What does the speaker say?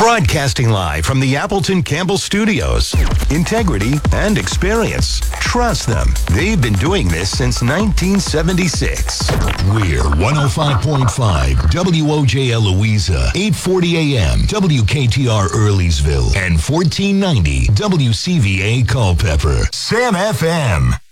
Broadcasting live from the Appleton Campbell Studios. Integrity and experience. Trust them. They've been doing this since 1976. We're 105.5 WOJL Louisa, 840 AM WKTR Earlysville, and 1490 WCVA Culpeper. Sam FM.